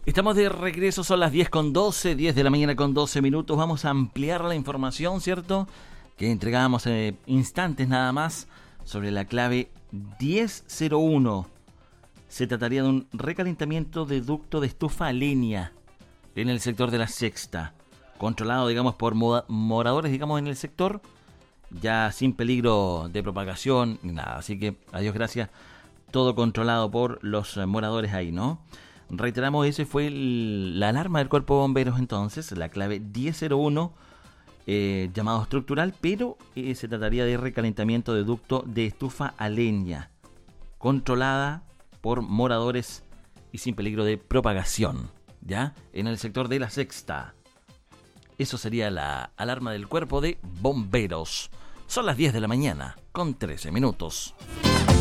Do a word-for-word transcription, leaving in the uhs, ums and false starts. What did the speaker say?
Estamos de regreso, son las diez con doce, diez de la mañana con doce minutos. Vamos a ampliar la información, ¿cierto? Que entregábamos eh, instantes nada más sobre la clave diez cero uno. Se trataría de un recalentamiento de ducto de estufa a leña en el sector de la Sexta, controlado, digamos, por moda- moradores, digamos, en el sector, ya sin peligro de propagación ni nada. Así que, adiós, gracias, todo controlado por los eh, moradores ahí, ¿no? Reiteramos, ese fue el, la alarma del Cuerpo de Bomberos entonces, la clave diez cero uno, eh, llamado estructural, pero eh, se trataría de recalentamiento de ducto de estufa a leña, controlada por moradores y sin peligro de propagación, ¿ya? En el sector de la Sexta. Eso sería la alarma del Cuerpo de Bomberos. Son las diez de la mañana, con trece minutos.